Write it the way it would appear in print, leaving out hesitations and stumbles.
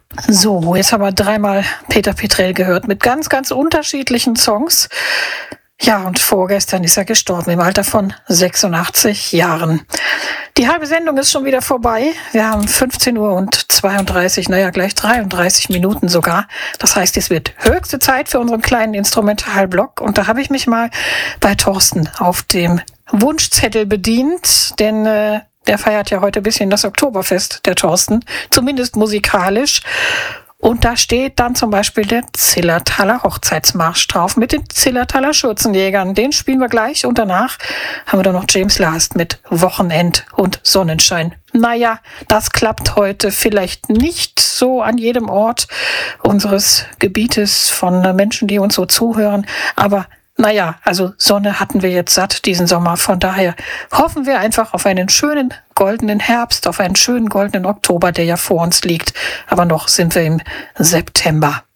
So, jetzt haben wir dreimal Peter Petrell gehört mit ganz, ganz unterschiedlichen Songs. Ja, und vorgestern ist er gestorben im Alter von 86 Jahren. Die halbe Sendung ist schon wieder vorbei. Wir haben 15 Uhr und 32, gleich 33 Minuten sogar. Das heißt, es wird höchste Zeit für unseren kleinen Instrumentalblock. Und da habe ich mich mal bei Thorsten auf dem Wunschzettel bedient, denn der feiert ja heute ein bisschen das Oktoberfest, der Thorsten, zumindest musikalisch. Und da steht dann zum Beispiel der Zillertaler Hochzeitsmarsch drauf mit den Zillertaler Schürzenjägern. Den spielen wir gleich und danach haben wir dann noch James Last mit Wochenend und Sonnenschein. Naja, das klappt heute vielleicht nicht so an jedem Ort unseres Gebietes von Menschen, die uns so zuhören, aber also Sonne hatten wir jetzt satt diesen Sommer. Von daher hoffen wir einfach auf einen schönen goldenen Herbst, auf einen schönen goldenen Oktober, der ja vor uns liegt. Aber noch sind wir im September.